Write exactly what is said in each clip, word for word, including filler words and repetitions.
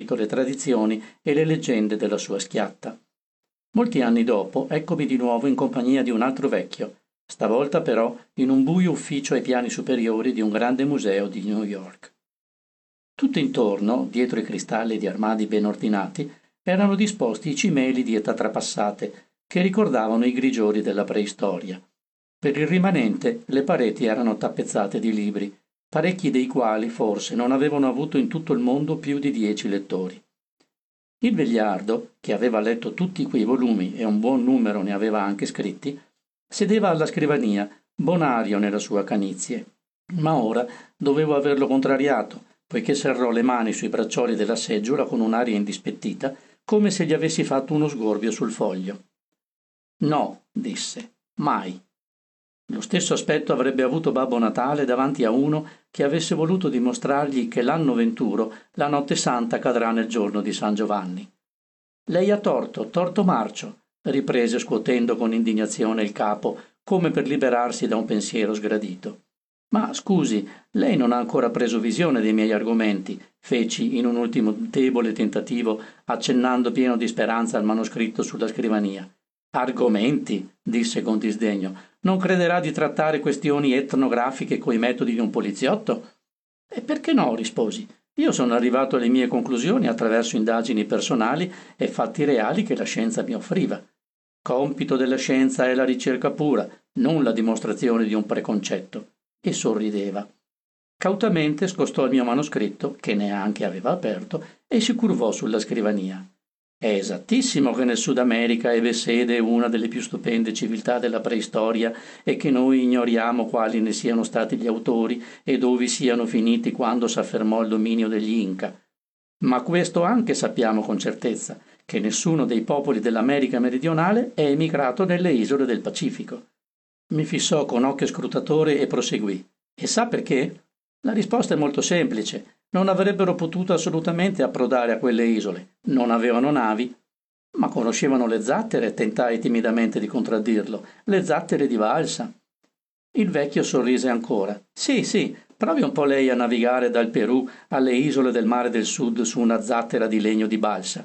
seguito le tradizioni e le leggende della sua schiatta. Molti anni dopo, eccomi di nuovo in compagnia di un altro vecchio, stavolta però in un buio ufficio ai piani superiori di un grande museo di New York. Tutto intorno, dietro i cristalli di armadi ben ordinati, erano disposti i cimeli di età trapassate, che ricordavano i grigiori della preistoria. Per il rimanente, le pareti erano tappezzate di libri, parecchi dei quali forse non avevano avuto in tutto il mondo più di dieci lettori. Il vegliardo, che aveva letto tutti quei volumi e un buon numero ne aveva anche scritti, sedeva alla scrivania, bonario nella sua canizie. Ma ora dovevo averlo contrariato, poiché serrò le mani sui braccioli della seggiola con un'aria indispettita, come se gli avessi fatto uno sgorbio sul foglio. «No», disse, «mai». Lo stesso aspetto avrebbe avuto Babbo Natale davanti a uno che avesse voluto dimostrargli che l'anno venturo la notte santa cadrà nel giorno di San Giovanni. «Lei ha torto, torto marcio», riprese scuotendo con indignazione il capo, come per liberarsi da un pensiero sgradito. «Ma scusi, lei non ha ancora preso visione dei miei argomenti», feci in un ultimo debole tentativo, accennando pieno di speranza al manoscritto sulla scrivania. «Argomenti?» disse con disdegno. «Non crederà di trattare questioni etnografiche coi metodi di un poliziotto?» «E perché no?» risposi. «Io sono arrivato alle mie conclusioni attraverso indagini personali e fatti reali che la scienza mi offriva. Compito della scienza è la ricerca pura, non la dimostrazione di un preconcetto». E sorrideva. Cautamente scostò il mio manoscritto, che neanche aveva aperto, e si curvò sulla scrivania. «È esattissimo che nel Sud America ebbe sede una delle più stupende civiltà della preistoria e che noi ignoriamo quali ne siano stati gli autori e dove siano finiti quando s'affermò il dominio degli Inca. Ma questo anche sappiamo con certezza, che nessuno dei popoli dell'America meridionale è emigrato nelle isole del Pacifico». Mi fissò con occhio scrutatore e proseguì. «E sa perché? La risposta è molto semplice. Non avrebbero potuto assolutamente approdare a quelle isole. Non avevano navi». «Ma conoscevano le zattere», tentai timidamente di contraddirlo. «Le zattere di balsa». Il vecchio sorrise ancora. «Sì, sì, provi un po' lei a navigare dal Perù alle isole del Mare del Sud su una zattera di legno di balsa».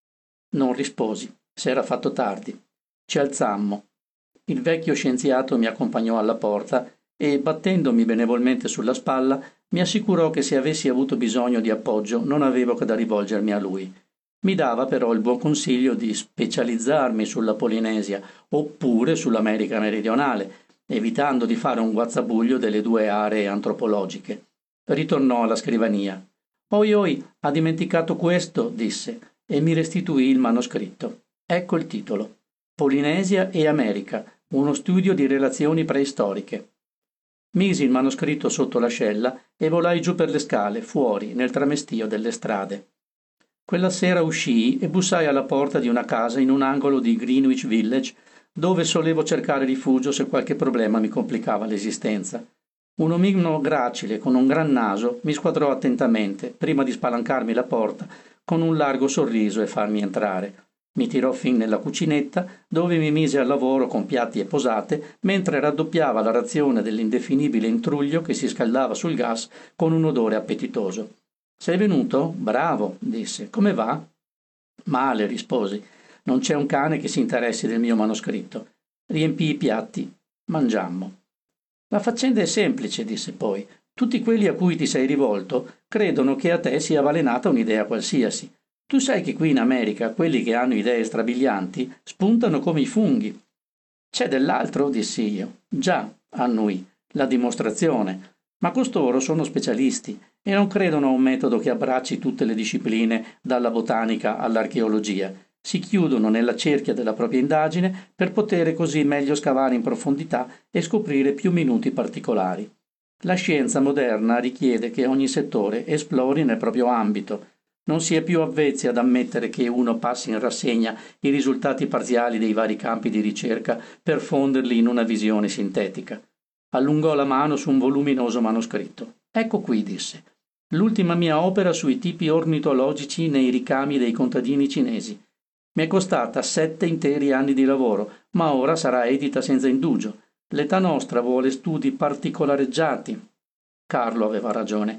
Non risposi. S'era fatto tardi. Ci alzammo. Il vecchio scienziato mi accompagnò alla porta e, battendomi benevolmente sulla spalla, mi assicurò che se avessi avuto bisogno di appoggio non avevo che da rivolgermi a lui. Mi dava però il buon consiglio di specializzarmi sulla Polinesia oppure sull'America meridionale, evitando di fare un guazzabuglio delle due aree antropologiche. Ritornò alla scrivania. «Oi oi, ha dimenticato questo», disse, e mi restituì il manoscritto. Ecco il titolo. Polinesia e America, uno studio di relazioni preistoriche. Misi il manoscritto sotto l'ascella e volai giù per le scale, fuori, nel tramestio delle strade. Quella sera uscii e bussai alla porta di una casa in un angolo di Greenwich Village, dove solevo cercare rifugio se qualche problema mi complicava l'esistenza. Un omino gracile con un gran naso mi squadrò attentamente, prima di spalancarmi la porta, con un largo sorriso e farmi entrare. Mi tirò fin nella cucinetta, dove mi mise al lavoro con piatti e posate, mentre raddoppiava la razione dell'indefinibile intruglio che si scaldava sul gas con un odore appetitoso. «Sei venuto? Bravo», disse. «Come va?» «Male», risposi. «Non c'è un cane che si interessi del mio manoscritto». Riempii i piatti. Mangiammo. «La faccenda è semplice», disse poi. «Tutti quelli a cui ti sei rivolto credono che a te sia avvelenata un'idea qualsiasi. Tu sai che qui in America quelli che hanno idee strabilianti spuntano come i funghi». «C'è dell'altro?» dissi io. «Già», annui, «la dimostrazione. Ma costoro sono specialisti e non credono a un metodo che abbracci tutte le discipline, dalla botanica all'archeologia. Si chiudono nella cerchia della propria indagine per poter così meglio scavare in profondità e scoprire più minuti particolari. La scienza moderna richiede che ogni settore esplori nel proprio ambito. Non si è più avvezzi ad ammettere che uno passi in rassegna i risultati parziali dei vari campi di ricerca per fonderli in una visione sintetica. Allungò la mano su un voluminoso manoscritto. «Ecco qui», disse, «l'ultima mia opera sui tipi ornitologici nei ricami dei contadini cinesi. Mi è costata sette interi anni di lavoro, ma ora sarà edita senza indugio. L'età nostra vuole studi particolareggiati». Carlo aveva ragione.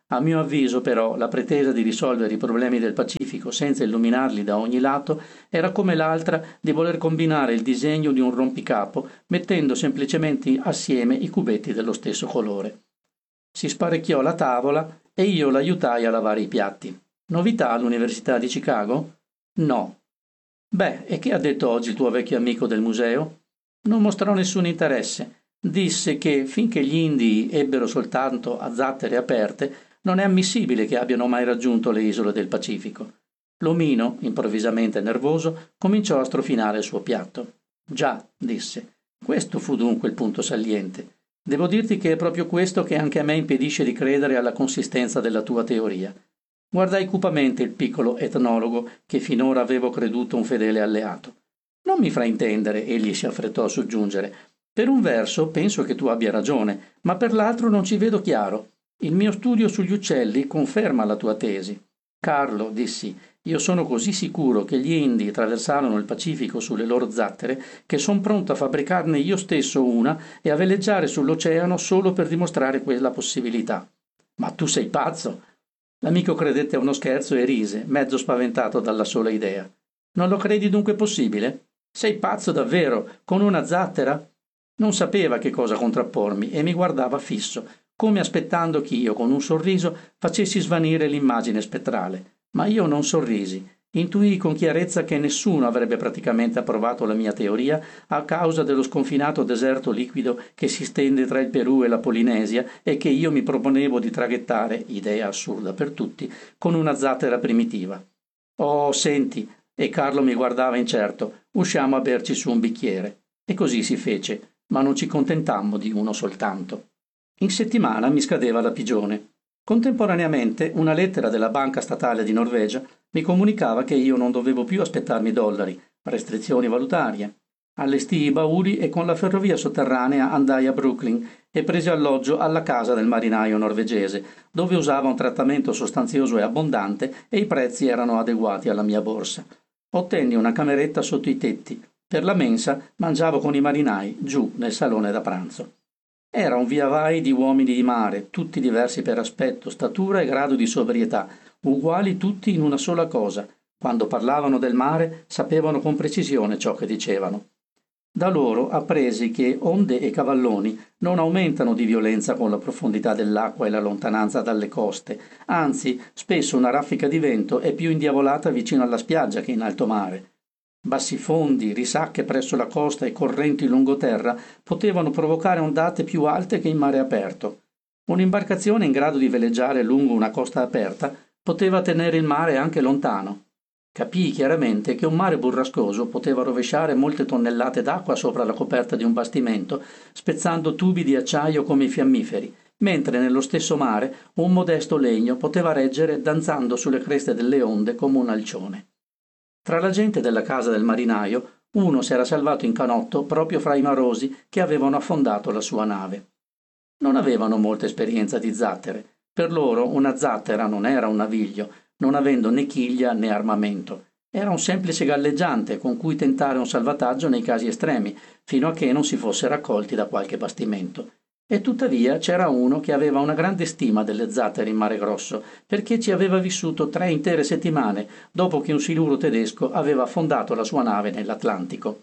A mio avviso, però, la pretesa di risolvere i problemi del Pacifico senza illuminarli da ogni lato era come l'altra di voler combinare il disegno di un rompicapo mettendo semplicemente assieme i cubetti dello stesso colore. Si sparecchiò la tavola e io l'aiutai a lavare i piatti. Novità all'Università di Chicago? No. Beh, e che ha detto oggi il tuo vecchio amico del museo? Non mostrò nessun interesse. Disse che, finché gli indii ebbero soltanto a zattere aperte, non è ammissibile che abbiano mai raggiunto le isole del Pacifico. L'omino, improvvisamente nervoso, cominciò a strofinare il suo piatto. Già, disse, questo fu dunque il punto saliente. Devo dirti che è proprio questo che anche a me impedisce di credere alla consistenza della tua teoria. Guardai cupamente il piccolo etnologo che finora avevo creduto un fedele alleato. Non mi fraintendere, egli si affrettò a soggiungere. Per un verso penso che tu abbia ragione, ma per l'altro non ci vedo chiaro. Il mio studio sugli uccelli conferma la tua tesi. Carlo, dissi, io sono così sicuro che gli Indi attraversarono il Pacifico sulle loro zattere che son pronto a fabbricarne io stesso una e a veleggiare sull'oceano solo per dimostrare quella possibilità. Ma tu sei pazzo! L'amico credette a uno scherzo e rise, mezzo spaventato dalla sola idea. Non lo credi dunque possibile? Sei pazzo davvero, con una zattera? Non sapeva che cosa contrappormi e mi guardava fisso, come aspettando che io, con un sorriso, facessi svanire l'immagine spettrale. Ma io non sorrisi. Intuii con chiarezza che nessuno avrebbe praticamente approvato la mia teoria a causa dello sconfinato deserto liquido che si stende tra il Perù e la Polinesia e che io mi proponevo di traghettare, idea assurda per tutti, con una zattera primitiva. Oh, senti, e Carlo mi guardava incerto, usciamo a berci su un bicchiere. E così si fece, ma non ci contentammo di uno soltanto. In settimana mi scadeva la pigione. Contemporaneamente una lettera della Banca Statale di Norvegia mi comunicava che io non dovevo più aspettarmi dollari, restrizioni valutarie. Allestii i bauli e con la ferrovia sotterranea andai a Brooklyn e presi alloggio alla casa del marinaio norvegese, dove usava un trattamento sostanzioso e abbondante e i prezzi erano adeguati alla mia borsa. Ottenni una cameretta sotto i tetti. Per la mensa mangiavo con i marinai, giù nel salone da pranzo. Era un via vai di uomini di mare, tutti diversi per aspetto, statura e grado di sobrietà, uguali tutti in una sola cosa. Quando parlavano del mare sapevano con precisione ciò che dicevano. Da loro appresi che onde e cavalloni non aumentano di violenza con la profondità dell'acqua e la lontananza dalle coste, anzi spesso una raffica di vento è più indiavolata vicino alla spiaggia che in alto mare. Bassifondi, risacche presso la costa e correnti lungoterra potevano provocare ondate più alte che in mare aperto. Un'imbarcazione in grado di veleggiare lungo una costa aperta poteva tenere il mare anche lontano. Capii chiaramente che un mare burrascoso poteva rovesciare molte tonnellate d'acqua sopra la coperta di un bastimento, spezzando tubi di acciaio come i fiammiferi, mentre nello stesso mare un modesto legno poteva reggere danzando sulle creste delle onde come un alcione. Tra la gente della casa del marinaio, uno s'era salvato in canotto proprio fra i marosi che avevano affondato la sua nave. Non avevano molta esperienza di zattere. Per loro una zattera non era un naviglio, non avendo né chiglia né armamento. Era un semplice galleggiante con cui tentare un salvataggio nei casi estremi, fino a che non si fosse raccolti da qualche bastimento. E tuttavia c'era uno che aveva una grande stima delle zattere in mare grosso, perché ci aveva vissuto tre intere settimane dopo che un siluro tedesco aveva affondato la sua nave nell'Atlantico.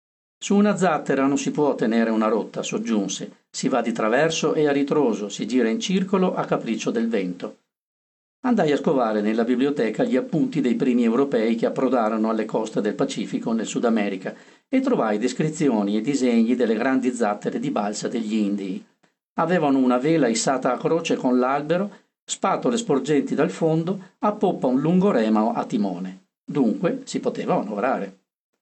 Su una zattera non si può tenere una rotta, soggiunse. Si va di traverso e a ritroso, si gira in circolo a capriccio del vento. Andai a scovare nella biblioteca gli appunti dei primi europei che approdarono alle coste del Pacifico nel Sud America e trovai descrizioni e disegni delle grandi zattere di balsa degli Indii. Avevano una vela issata a croce con l'albero, spatole sporgenti dal fondo, a poppa un lungo remo a timone. Dunque si poteva manovrare.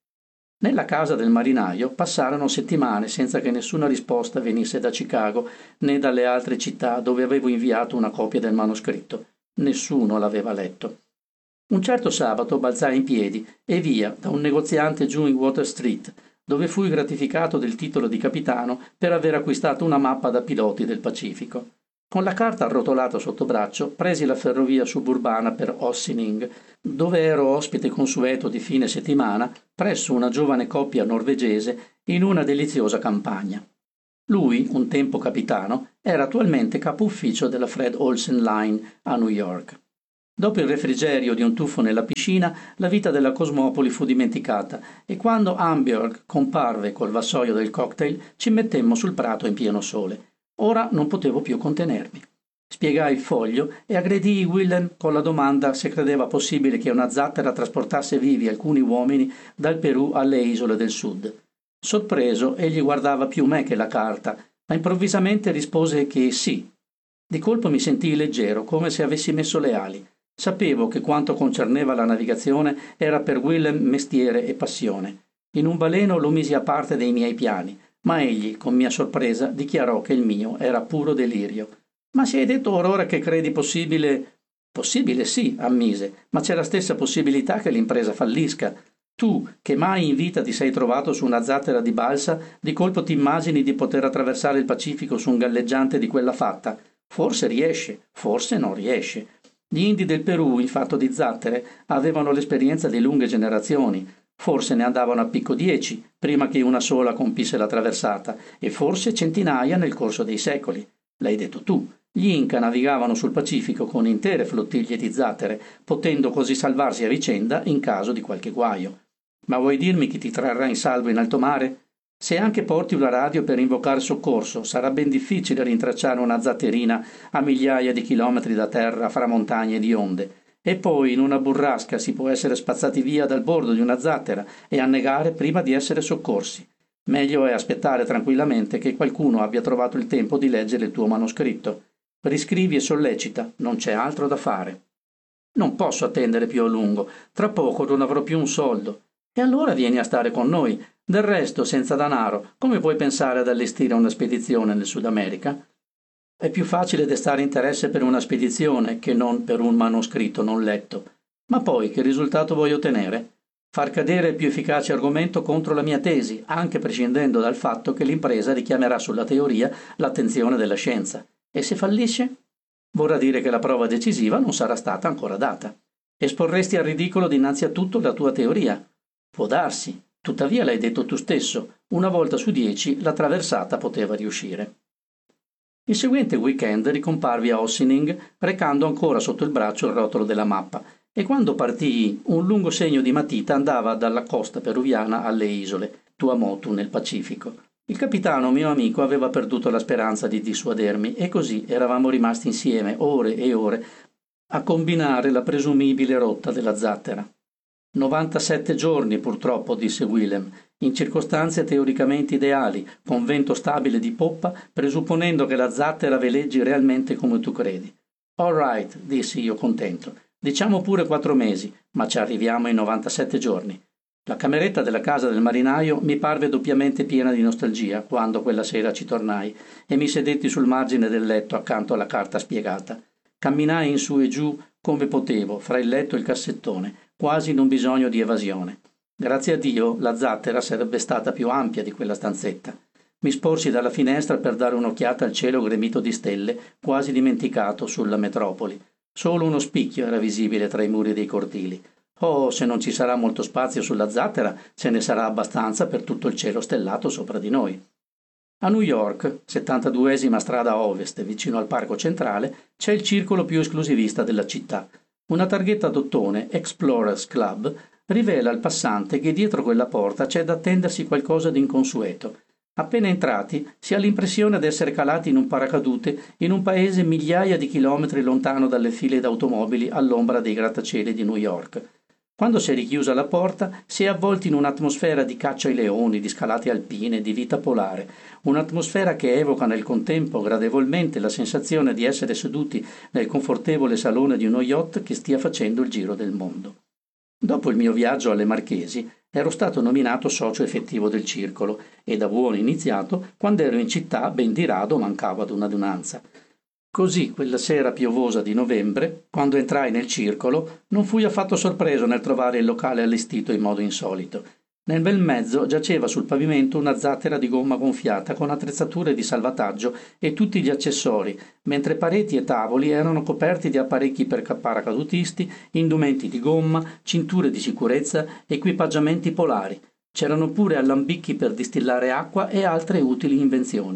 Nella casa del marinaio passarono settimane senza che nessuna risposta venisse da Chicago né dalle altre città dove avevo inviato una copia del manoscritto. Nessuno l'aveva letto. Un certo sabato balzai in piedi e via da un negoziante giù in Water Street, dove fui gratificato del titolo di capitano per aver acquistato una mappa da piloti del Pacifico. Con la carta arrotolata sotto braccio presi la ferrovia suburbana per Ossining, dove ero ospite consueto di fine settimana presso una giovane coppia norvegese in una deliziosa campagna. Lui, un tempo capitano, era attualmente capo ufficio della Fred Olsen Line a New York. Dopo il refrigerio di un tuffo nella piscina, la vita della Cosmopoli fu dimenticata e quando Amberg comparve col vassoio del cocktail ci mettemmo sul prato in pieno sole. Ora non potevo più contenermi. Spiegai il foglio e aggredii Willem con la domanda se credeva possibile che una zattera trasportasse vivi alcuni uomini dal Perù alle isole del sud. Sorpreso, egli guardava più me che la carta, ma improvvisamente rispose che sì. Di colpo mi sentii leggero, come se avessi messo le ali. Sapevo che quanto concerneva la navigazione era per Willem mestiere e passione. In un baleno lo misi a parte dei miei piani, ma egli, con mia sorpresa, dichiarò che il mio era puro delirio. «Ma si hai detto or ora che credi possibile...» «Possibile sì», ammise, «ma c'è la stessa possibilità che l'impresa fallisca. Tu, che mai in vita ti sei trovato su una zattera di balsa, di colpo ti immagini di poter attraversare il Pacifico su un galleggiante di quella fatta? Forse riesce, forse non riesce. Gli indi del Perù, in fatto di zattere, avevano l'esperienza di lunghe generazioni. Forse ne andavano a picco dieci, prima che una sola compisse la traversata, e forse centinaia nel corso dei secoli. L'hai detto tu. Gli Inca navigavano sul Pacifico con intere flottiglie di zattere, potendo così salvarsi a vicenda in caso di qualche guaio. Ma vuoi dirmi chi ti trarrà in salvo in alto mare? Se anche porti una radio per invocare soccorso, sarà ben difficile rintracciare una zatterina a migliaia di chilometri da terra fra montagne di onde. E poi in una burrasca si può essere spazzati via dal bordo di una zattera e annegare prima di essere soccorsi. Meglio è aspettare tranquillamente che qualcuno abbia trovato il tempo di leggere il tuo manoscritto. Riscrivi e sollecita, non c'è altro da fare. Non posso attendere più a lungo, tra poco non avrò più un soldo. E allora vieni a stare con noi. Del resto, senza danaro, come puoi pensare ad allestire una spedizione nel Sud America? È più facile destare interesse per una spedizione che non per un manoscritto non letto. Ma poi che risultato vuoi ottenere? Far cadere il più efficace argomento contro la mia tesi, anche prescindendo dal fatto che l'impresa richiamerà sulla teoria l'attenzione della scienza. E se fallisce? Vorrà dire che la prova decisiva non sarà stata ancora data. Esporresti al ridicolo dinanzi a tutto la tua teoria. Può darsi, tuttavia l'hai detto tu stesso, una volta su dieci la traversata poteva riuscire. Il seguente weekend ricomparvi a Ossining recando ancora sotto il braccio il rotolo della mappa e quando partii un lungo segno di matita andava dalla costa peruviana alle isole, Tuamotu nel Pacifico. Il capitano, mio amico, aveva perduto la speranza di dissuadermi e così eravamo rimasti insieme ore e ore a combinare la presumibile rotta della zattera. novantasette giorni purtroppo, disse Willem, in circostanze teoricamente ideali, con vento stabile di poppa, presupponendo che la zattera veleggi realmente come tu credi. All right, dissi io contento. Diciamo pure quattro mesi, ma ci arriviamo in novantasette giorni. La cameretta della casa del marinaio mi parve doppiamente piena di nostalgia quando quella sera ci tornai e mi sedetti sul margine del letto accanto alla carta spiegata. Camminai in su e giù come potevo, fra il letto e il cassettone, quasi in un bisogno di evasione. Grazie a Dio la zattera sarebbe stata più ampia di quella stanzetta. Mi sporsi dalla finestra per dare un'occhiata al cielo gremito di stelle, quasi dimenticato sulla metropoli. Solo uno spicchio era visibile tra i muri dei cortili. Oh, se non ci sarà molto spazio sulla zattera, ce ne sarà abbastanza per tutto il cielo stellato sopra di noi. A New York, settantaduesima strada a ovest, vicino al parco centrale, c'è il circolo più esclusivista della città. Una targhetta d'ottone, Explorers Club, rivela al passante che dietro quella porta c'è da attendersi qualcosa di inconsueto. Appena entrati, si ha l'impressione d'essere calati in un paracadute in un paese migliaia di chilometri lontano dalle file d'automobili all'ombra dei grattacieli di New York. Quando si è richiusa la porta, si è avvolti in un'atmosfera di caccia ai leoni, di scalate alpine, di vita polare, un'atmosfera che evoca nel contempo gradevolmente la sensazione di essere seduti nel confortevole salone di uno yacht che stia facendo il giro del mondo. Dopo il mio viaggio alle Marchesi, ero stato nominato socio effettivo del circolo e da buon iniziato, quando ero in città, ben di rado mancavo ad un'adunanza. Così, quella sera piovosa di novembre, quando entrai nel circolo, non fui affatto sorpreso nel trovare il locale allestito in modo insolito. Nel bel mezzo giaceva sul pavimento una zattera di gomma gonfiata con attrezzature di salvataggio e tutti gli accessori, mentre pareti e tavoli erano coperti di apparecchi per paracadutisti, indumenti di gomma, cinture di sicurezza, equipaggiamenti polari. C'erano pure allambicchi per distillare acqua e altre utili invenzioni.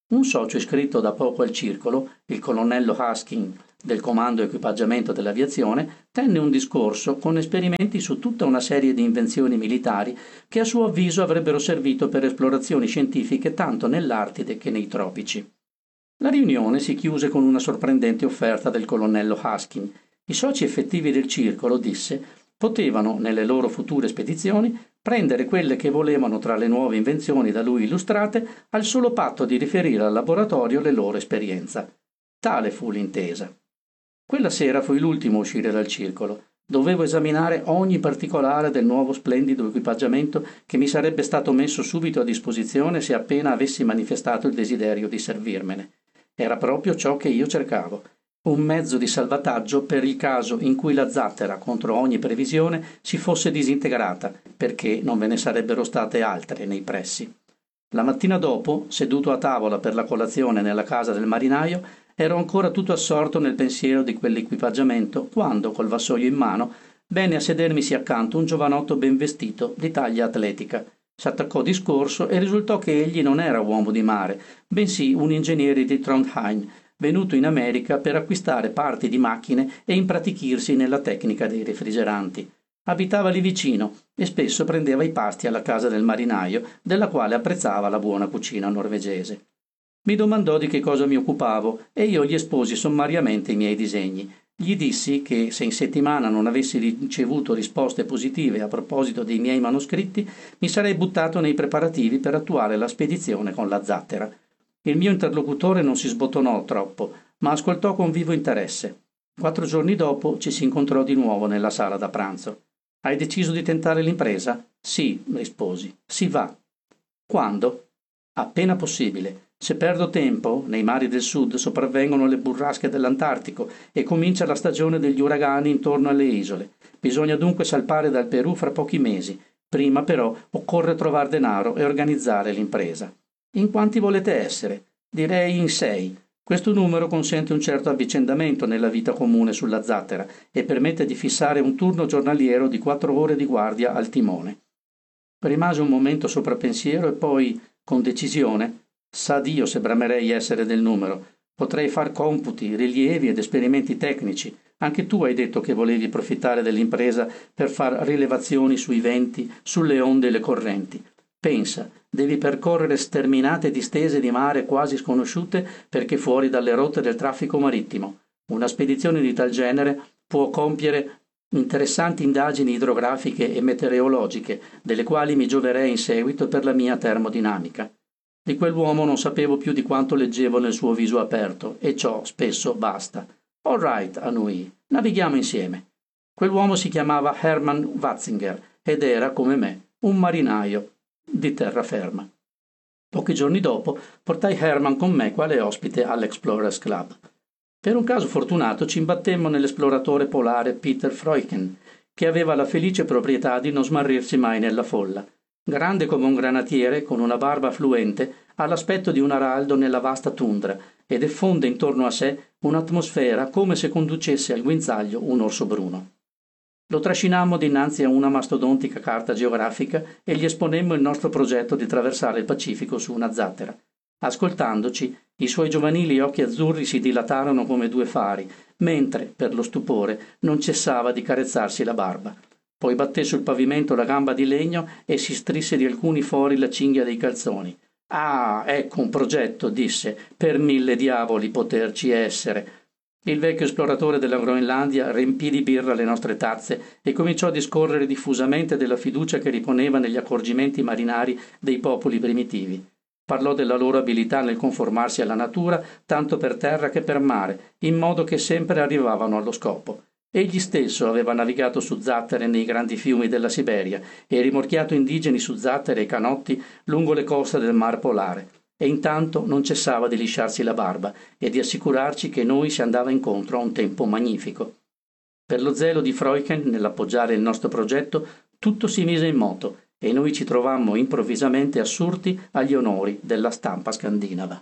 Un socio iscritto da poco al circolo, il colonnello Husking del Comando Equipaggiamento dell'Aviazione, tenne un discorso con esperimenti su tutta una serie di invenzioni militari che a suo avviso avrebbero servito per esplorazioni scientifiche tanto nell'Artide che nei tropici. La riunione si chiuse con una sorprendente offerta del colonnello Husking. I soci effettivi del circolo, disse, potevano, nelle loro future spedizioni, prendere quelle che volevano tra le nuove invenzioni da lui illustrate al solo patto di riferire al laboratorio le loro esperienze. Tale fu l'intesa. Quella sera fui l'ultimo a uscire dal circolo. Dovevo esaminare ogni particolare del nuovo splendido equipaggiamento che mi sarebbe stato messo subito a disposizione se appena avessi manifestato il desiderio di servirmene. Era proprio ciò che io cercavo. Un mezzo di salvataggio per il caso in cui la zattera, contro ogni previsione, si fosse disintegrata, perché non ve ne sarebbero state altre nei pressi. La mattina dopo, seduto a tavola per la colazione nella casa del marinaio, ero ancora tutto assorto nel pensiero di quell'equipaggiamento, quando, col vassoio in mano, venne a sedermisi accanto un giovanotto ben vestito, di taglia atletica. S'attaccò discorso e risultò che egli non era uomo di mare, bensì un ingegnere di Trondheim, venuto in America per acquistare parti di macchine e impratichirsi nella tecnica dei refrigeranti. Abitava lì vicino e spesso prendeva i pasti alla casa del marinaio, della quale apprezzava la buona cucina norvegese. Mi domandò di che cosa mi occupavo e io gli esposi sommariamente i miei disegni. Gli dissi che se in settimana non avessi ricevuto risposte positive a proposito dei miei manoscritti, mi sarei buttato nei preparativi per attuare la spedizione con la zattera. Il mio interlocutore non si sbottonò troppo, ma ascoltò con vivo interesse. Quattro giorni dopo ci si incontrò di nuovo nella sala da pranzo. «Hai deciso di tentare l'impresa?» «Sì», risposi. «Si va». «Quando?» «Appena possibile. Se perdo tempo, nei mari del sud sopravvengono le burrasche dell'Antartico e comincia la stagione degli uragani intorno alle isole. Bisogna dunque salpare dal Perù fra pochi mesi. Prima, però, occorre trovare denaro e organizzare l'impresa». «In quanti volete essere?» «Direi in sei. Questo numero consente un certo avvicendamento nella vita comune sulla zattera e permette di fissare un turno giornaliero di quattro ore di guardia al timone». Rimase un momento sopra pensiero e poi, con decisione, «Sa Dio se bramerei essere del numero. Potrei far computi, rilievi ed esperimenti tecnici. Anche tu hai detto che volevi profittare dell'impresa per far rilevazioni sui venti, sulle onde e le correnti. Pensa, devi percorrere sterminate distese di mare quasi sconosciute perché fuori dalle rotte del traffico marittimo. Una spedizione di tal genere può compiere interessanti indagini idrografiche e meteorologiche, delle quali mi gioverei in seguito per la mia termodinamica». Di quell'uomo non sapevo più di quanto leggevo nel suo viso aperto, e ciò spesso basta. «All right», annui, «navighiamo insieme». Quell'uomo si chiamava Hermann Watzinger ed era, come me, un marinaio di terraferma. Pochi giorni dopo portai Hermann con me quale ospite all'Explorers Club. Per un caso fortunato ci imbattemmo nell'esploratore polare Peter Freuchen, che aveva la felice proprietà di non smarrirsi mai nella folla. Grande come un granatiere, con una barba fluente, ha l'aspetto di un araldo nella vasta tundra ed effonde intorno a sé un'atmosfera come se conducesse al guinzaglio un orso bruno. Lo trascinammo dinanzi a una mastodontica carta geografica e gli esponemmo il nostro progetto di attraversare il Pacifico su una zattera. Ascoltandoci, i suoi giovanili occhi azzurri si dilatarono come due fari, mentre, per lo stupore, non cessava di carezzarsi la barba. Poi batté sul pavimento la gamba di legno e si strinse di alcuni fori la cinghia dei calzoni. «Ah, ecco un progetto», disse, «per mille diavoli poterci essere». Il vecchio esploratore della Groenlandia riempì di birra le nostre tazze e cominciò a discorrere diffusamente della fiducia che riponeva negli accorgimenti marinari dei popoli primitivi. Parlò della loro abilità nel conformarsi alla natura, tanto per terra che per mare, in modo che sempre arrivavano allo scopo. Egli stesso aveva navigato su zattere nei grandi fiumi della Siberia e rimorchiato indigeni su zattere e canotti lungo le coste del Mar Polare, e intanto non cessava di lisciarsi la barba e di assicurarci che noi si andava incontro a un tempo magnifico. Per lo zelo di Freuchen nell'appoggiare il nostro progetto, tutto si mise in moto e noi ci trovammo improvvisamente assurti agli onori della stampa scandinava.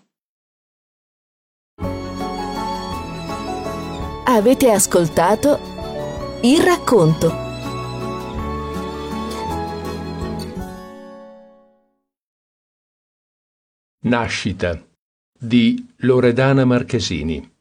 Avete ascoltato Il racconto. Nascita di Loredana Marchesini.